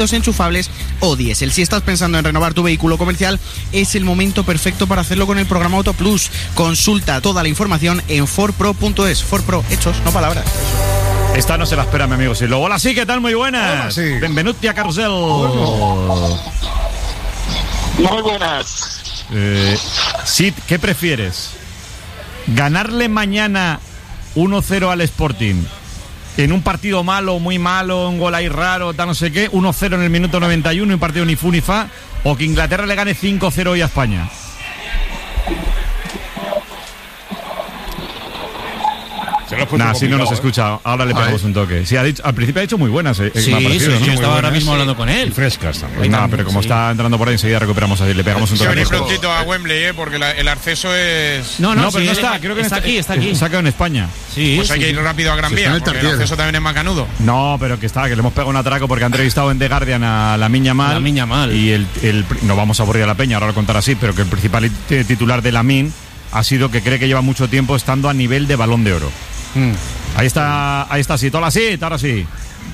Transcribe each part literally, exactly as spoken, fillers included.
enchufables o diésel. Si estás pensando en renovar tu vehículo comercial, es el momento perfecto para hacerlo con el programa Auto Plus. Consulta toda la información en ford pro punto es. Ford Pro, hechos, no palabras. Esta no se la espera, mi amigo Silo. Hola, sí, ¿qué tal? Muy buenas. Hola, sí. Benvenuti a Carrusel. Bueno. Muy buenas. Eh, Sid, ¿qué prefieres? ¿Ganarle mañana uno cero al Sporting en un partido malo, muy malo, un gol ahí raro, tal no sé qué, uno cero en el minuto noventa y uno, un partido ni fu ni fa, o que Inglaterra le gane cinco cero hoy a España? Nah, si no nos escucha, ahora le pegamos un toque. Sí, ha dicho, al principio ha dicho muy buenas. Eh, sí, me ha parecido, sí, ¿no? sí, Muy estaba ahora buenas. mismo hablando con él. Y frescas también. No, pero como sí. está entrando por ahí, enseguida recuperamos así, le pegamos un Se toque. venir prontito a Wembley, ¿eh? Porque la, el acceso es... No, no, No, pero sí, no está, creo que está aquí, está aquí. Se ha quedado en España. Sí, Pues hay sí, que ir sí. rápido a Gran Sí, Vía, está en el porque el Tartiere. acceso también es macanudo. No, pero que está, que le hemos pegado un atraco porque ha entrevistado en The Guardian a la Miña Mal. Lamine Yamal. Y el, el, no vamos a aburrir a la peña, ahora lo contará así, pero que el principal t- titular de Lamine ha sido que cree que lleva mucho tiempo estando a nivel de Balón de Oro. Mm. Ahí está, ahí está Sid. Hola Sid, ahora sí.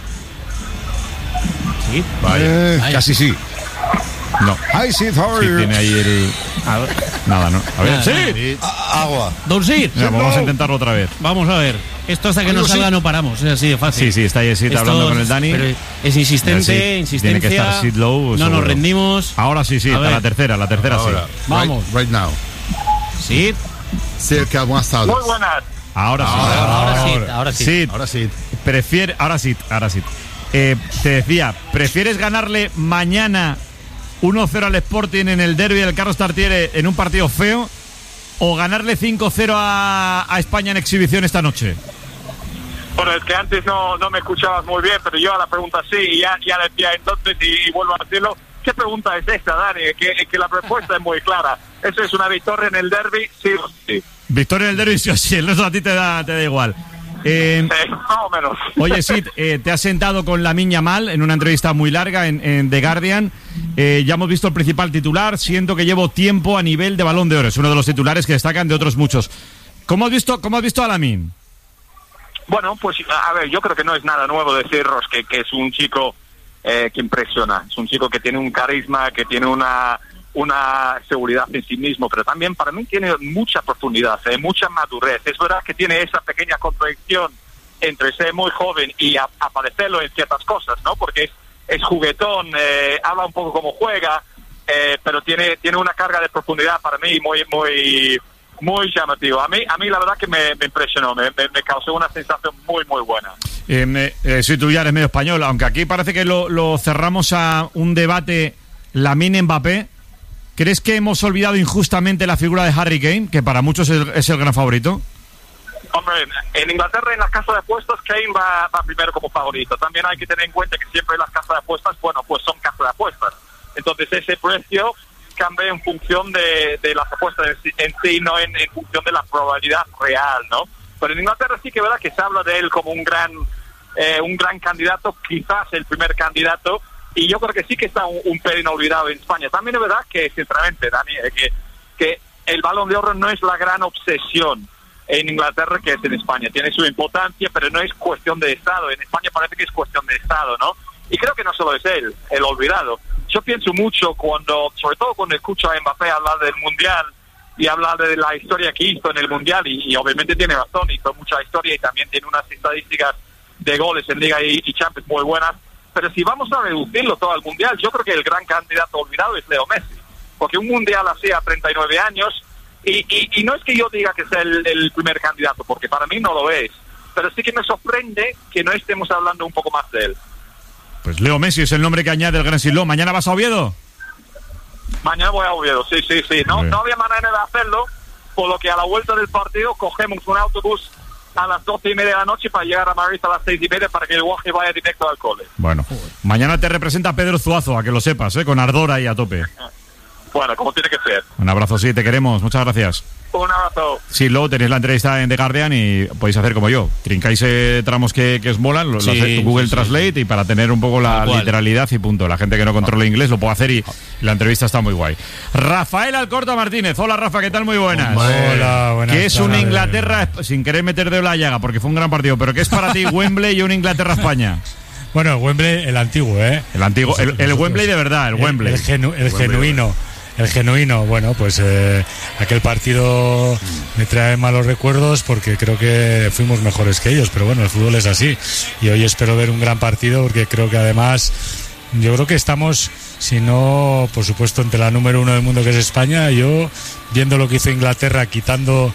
Sí. Eh, Vaya. casi sí. No. Hi, Sid, how are Sí, you? tiene ahí el... A ver, Nada, ¿no? A ver, Nada, sí. nada. A- Agua. Don Sid, Mira, vamos a intentarlo otra vez. vamos a ver. Esto hasta que Oigo, no salga sí. no paramos, es así de fácil. Sí, sí, está ahí Sid Esto- hablando con el Dani. pero es insistente, Sí, insistencia. tiene que estar Sid Lowe, no seguro. nos rendimos. Ahora sí, sí, A está ver. la tercera, la tercera Ahora. sí. Vamos. Right, right now. Sid, Cerca, buenas tardes. Muy buenas. Ahora sí. ahora sí, ahora sí. Sid, Ahora sí. prefiere, ahora sí, ahora sí. Eh, te decía, ¿prefieres ganarle mañana uno cero al Sporting en el derbi del Carlos Tartiere en un partido feo o ganarle cinco cero a, a España en exhibición esta noche? Bueno, es que antes no, no me escuchabas muy bien, pero yo a la pregunta sí, y ya, ya decía entonces, y, y vuelvo a decirlo, ¿qué pregunta es esta, Dani? Que, que la respuesta es muy clara. Eso es una victoria en el derbi, sí o sí. Victoria en el derbi, sí o sí, el resto a ti te da, te da igual. Eh, Eh, más o menos. Oye, Sid, eh, te has sentado con Lamine Yamal en una entrevista muy larga en, en The Guardian. Eh, ya hemos visto el principal titular. Siento que llevo tiempo a nivel de Balón de Oro. Es uno de los titulares que destacan de otros muchos. ¿Cómo has visto, cómo has visto a Lamine? Bueno, pues a ver, yo creo que no es nada nuevo deciros que, que es un chico eh, que impresiona. Es un chico que tiene un carisma, que tiene una una seguridad en sí mismo, pero también para mí tiene mucha profundidad, eh, mucha madurez. Es verdad que tiene esa pequeña contradicción entre ser muy joven y a, aparecerlo en ciertas cosas, ¿no? Porque es, es juguetón, eh, habla un poco como juega, eh, pero tiene tiene una carga de profundidad para mí muy muy muy llamativo. A mí a mí la verdad que me, me impresionó, me, me, me causó una sensación muy muy buena. Eh, me, eh, sí, tú ya eres medio español, aunque aquí parece que lo, lo cerramos a un debate Lamine-Mbappé. ¿Crees que hemos olvidado injustamente la figura de Harry Kane, que para muchos es el, es el gran favorito? Hombre, en Inglaterra en las casas de apuestas Kane va, va primero como favorito. También hay que tener en cuenta que siempre las casas de apuestas, bueno, pues son casas de apuestas. Entonces ese precio cambia en función de, de las apuestas en sí, en sí no en, en función de la probabilidad real, ¿no? Pero en Inglaterra sí que es verdad que se habla de él como un gran, eh, un gran candidato, quizás el primer candidato. Y yo creo que sí que está un, un pelín olvidado en España. También es verdad que, sinceramente, Dani, eh, que, que el Balón de Oro no es la gran obsesión en Inglaterra que es en España. Tiene su importancia, pero no es cuestión de Estado. En España parece que es cuestión de Estado, ¿no? Y creo que no solo es él, el olvidado. Yo pienso mucho cuando, sobre todo cuando escucho a Mbappé hablar del Mundial y hablar de la historia que hizo en el Mundial, y, y obviamente tiene razón, hizo mucha historia y también tiene unas estadísticas de goles en Liga y, y Champions muy buenas. Pero si vamos a reducirlo todo al Mundial, yo creo que el gran candidato olvidado es Leo Messi. Porque un Mundial así a treinta y nueve años, y, y, y no es que yo diga que sea el, el primer candidato, porque para mí no lo es, pero sí que me sorprende que no estemos hablando un poco más de él. Pues Leo Messi es el nombre que añade el gran Siló. ¿Mañana vas a Oviedo? Mañana voy a Oviedo, sí, sí, sí. No, no había manera de hacerlo, por lo que a la vuelta del partido cogemos un autobús a las doce y media de la noche para llegar a Madrid a las seis y media para que el guaje vaya directo al cole. Bueno, mañana te representa Pedro Zuazo, a que lo sepas, ¿eh? Con ardor ahí a tope. Bueno, como tiene que ser. Un abrazo, sí, te queremos, muchas gracias. Un abrazo. Sí, luego tenéis la entrevista en The Guardian y podéis hacer como yo. Trincáis eh, tramos que, que os molan, lo, Sí, lo hace Google sí, sí, Translate sí. Y para tener un poco la Tal cual. literalidad y punto. La gente que no controla inglés lo puede hacer y la entrevista está muy guay. Rafael Alcorta Martínez. Hola, Rafa, ¿qué tal? Muy buenas. Hola, buenas ¿Qué es una tardes. Inglaterra, sin querer meter de la llaga, porque fue un gran partido, pero qué es para ti Wembley y una Inglaterra-España? Bueno, el Wembley, el antiguo, ¿eh? El antiguo, el, el Wembley de verdad, el Wembley. El, el, genu, el, el Wembley, genuino. El genuino, bueno, pues eh, aquel partido me trae malos recuerdos porque creo que fuimos mejores que ellos, pero bueno, el fútbol es así y hoy espero ver un gran partido porque creo que además yo creo que estamos, si no, por supuesto, entre la número uno del mundo que es España. Yo, viendo lo que hizo Inglaterra quitando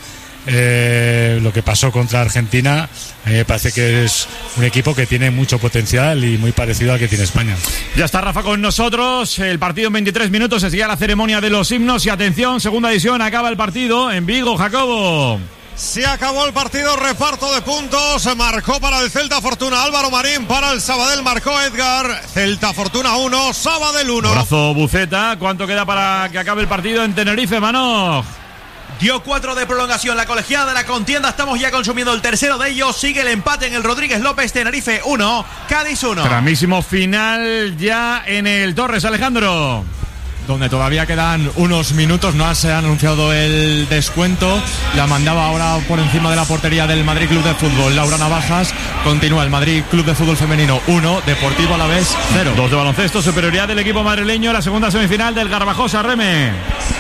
eh, lo que pasó contra Argentina, a mí me parece que es un equipo que tiene mucho potencial y muy parecido al que tiene España. Ya está Rafa con nosotros. El partido en veintitrés minutos. Se sigue la ceremonia de los himnos. Y atención, segunda edición. Acaba el partido en Vigo, Jacobo. Se acabó el partido, reparto de puntos. Marcó para el Celta Fortuna Álvaro Marín, para el Sabadell marcó Edgar. Celta Fortuna uno, Sabadell uno. Abrazo Buceta. ¿Cuánto queda para que acabe el partido en Tenerife, Manoj? Dio cuatro de prolongación la colegiada de la contienda. Estamos ya consumiendo el tercero de ellos. Sigue el empate en el Rodríguez López. Tenerife uno, Cádiz uno. Tramísimo final ya en el Torres, Alejandro. Donde todavía quedan unos minutos, no se ha anunciado el descuento. La mandaba ahora por encima de la portería del Madrid Club de Fútbol, Laura Navajas. Continúa el Madrid Club de Fútbol Femenino uno, Deportivo Alavés cero. Dos de baloncesto, superioridad del equipo madrileño. La segunda semifinal del Garbajosa, Reme.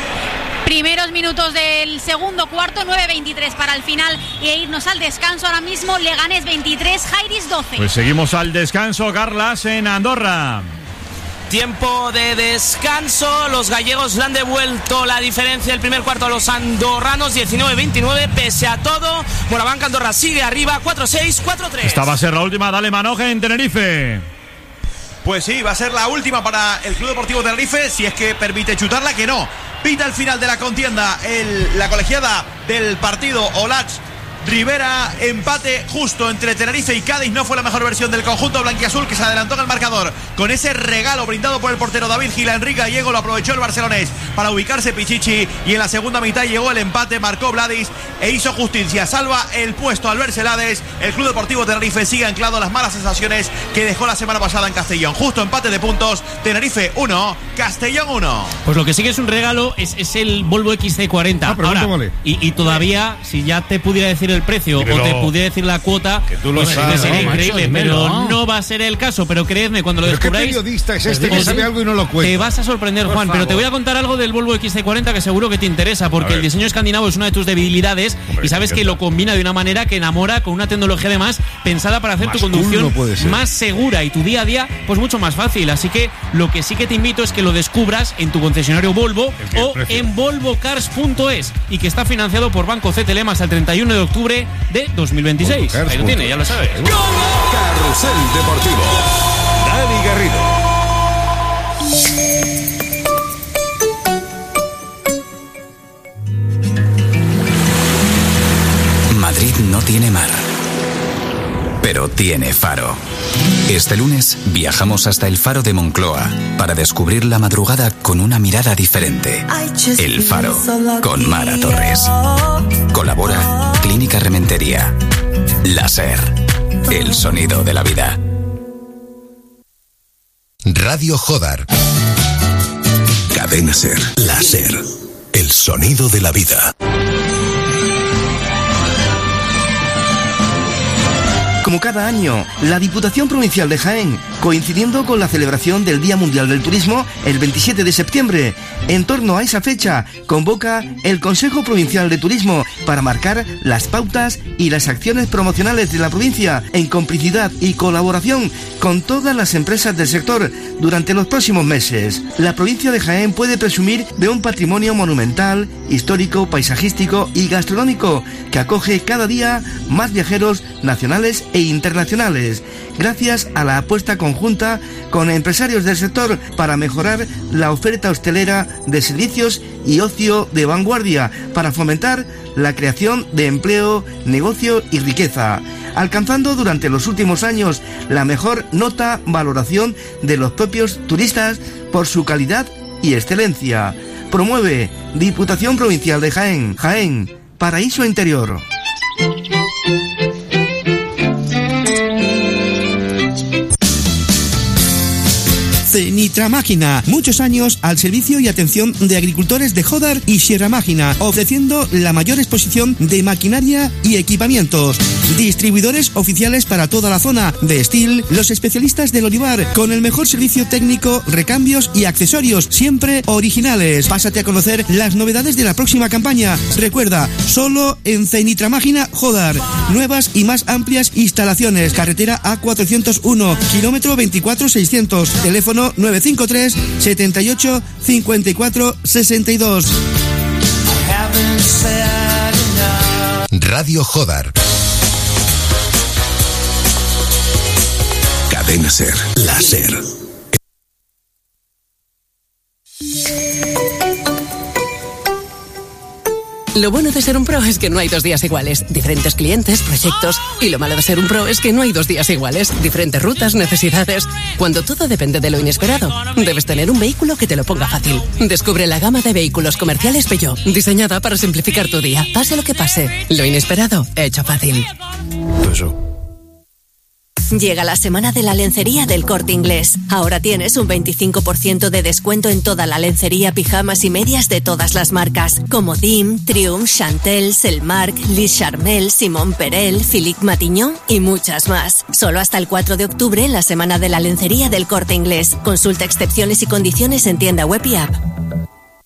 Primeros minutos del segundo cuarto, nueve veintitrés para el final e irnos al descanso. Ahora mismo Leganés veintitrés, Jairis doce. Pues seguimos al descanso, Carlas, en Andorra. Tiempo de descanso, los gallegos le han devuelto la diferencia del primer cuarto a los andorranos, diecinueve veintinueve, pese a todo, Morabanca Andorra sigue arriba, cuatro seis, cuatro tres. Esta va a ser la última, dale Manoje en Tenerife. Pues sí, va a ser la última para el Club Deportivo Tenerife, si es que permite chutarla, que no. Pita el final de la contienda, el, la colegiada del partido Olach Rivera, empate justo entre Tenerife y Cádiz. No fue la mejor versión del conjunto blanquiazul, que se adelantó en el marcador con ese regalo brindado por el portero David Gil a Enrique Gallego. Lo aprovechó el barcelonés para ubicarse Pichichi y en la segunda mitad llegó el empate, marcó Vladis e hizo justicia. Salva el puesto Albert Celades. El Club Deportivo Tenerife sigue anclado a las malas sensaciones que dejó la semana pasada en Castellón. Justo empate de puntos, Tenerife uno, Castellón uno. Pues lo que sí que es un regalo es, es el Volvo X C cuarenta. Ah, Ahora, vale. y, y todavía, si ya te pudiera decir el precio Dímelo. o te pudiera decir la cuota, Que tú lo pues sabes, sería ¿no, increíble, macho? pero Dímelo. no va a ser el caso. Pero creedme, cuando lo ¿Pero qué descubráis, periodista es este os- que sabe algo y no lo cuenta? te vas a sorprender, Por Juan. Pero te favor. voy a contar algo del Volvo X C cuarenta que seguro que te interesa, porque el diseño escandinavo es una de tus debilidades. Hombre, y sabes me que encanta. lo combina de una manera que enamora, con una tecnología además pensada para hacer Más tu cool conducción no puede ser. más segura y tu día a día pues mucho más fácil. Así que lo que sí que te invito es que lo descubras en tu concesionario Volvo El o precio. en volvo cars punto es, y que está financiado por Banco C T L M hasta el treinta y uno de octubre de dos mil veintiséis. volvo cars Ahí lo tiene, ya lo sabes. Carrusel Deportivo. Dani Garrido. Madrid no tiene mar, pero tiene faro. Este lunes viajamos hasta el Faro de Moncloa para descubrir la madrugada con una mirada diferente. El Faro, con Mara Torres. Colabora Clínica Rementería. Láser, el sonido de la vida. Radio Jodar. Cadena Ser. Láser, el sonido de la vida. Como cada año, la Diputación Provincial de Jaén, coincidiendo con la celebración del Día Mundial del Turismo el veintisiete de septiembre, en torno a esa fecha, convoca el Consejo Provincial de Turismo para marcar las pautas y las acciones promocionales de la provincia en complicidad y colaboración con todas las empresas del sector durante los próximos meses. La provincia de Jaén puede presumir de un patrimonio monumental, histórico, paisajístico y gastronómico que acoge cada día más viajeros nacionales e internacionales, gracias a la apuesta conjunta con empresarios del sector para mejorar la oferta hostelera de servicios y ocio de vanguardia para fomentar la creación de empleo, negocio y riqueza, alcanzando durante los últimos años la mejor nota valoración de los propios turistas por su calidad y excelencia. Promueve Diputación Provincial de Jaén. Jaén, paraíso interior. Fenitra Máquina. Muchos años al servicio y atención de agricultores de Jódar y Sierra Mágina, ofreciendo la mayor exposición de maquinaria y equipamientos. Distribuidores oficiales para toda la zona de Steel, los especialistas del olivar, con el mejor servicio técnico, recambios y accesorios, siempre originales. Pásate a conocer las novedades de la próxima campaña. Recuerda, solo en Fenitra Máquina Jódar. Nuevas y más amplias instalaciones. Carretera A cuatrocientos uno, kilómetro veinticuatro seiscientos. Teléfono nueve cinco tres, setenta y ocho, cincuenta y cuatro, sesenta y dos. Radio Jódar. Cadena Ser, la Ser. Lo bueno de ser un pro es que no hay dos días iguales. Diferentes clientes, proyectos. Y lo malo de ser un pro es que no hay dos días iguales. Diferentes rutas, necesidades. Cuando todo depende de lo inesperado, debes tener un vehículo que te lo ponga fácil. Descubre la gama de vehículos comerciales Peugeot, diseñada para simplificar tu día. Pase lo que pase, lo inesperado, hecho fácil. Llega la semana de la lencería del Corte Inglés. Ahora tienes un veinticinco por ciento de descuento en toda la lencería, pijamas y medias de todas las marcas, como Dim, Triumph, Chantel, Selmark, Lis Charmel, Simon Perel, Philippe Matignon y muchas más. Solo hasta el cuatro de octubre en la semana de la lencería del Corte Inglés. Consulta excepciones y condiciones en tienda web y app.